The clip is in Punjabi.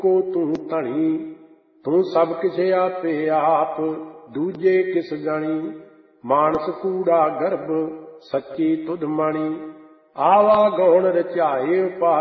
ਕੋ ਤੂੰ ਧਣੀ, ਤੂੰ ਸਭ ਕਿਸੇ ਆਪੇ ਆਪ, ਦੂਜੇ ਕਿਸ ਗਣੀ। ਮਾਨਸ ਕੂੜਾ ਗਰਭ, ਸੱਚੀ ਤੁਧ ਮਣੀ, ਆਵਾ ਗੌਣ ਰਚਾਏ ਉਪਾਏ।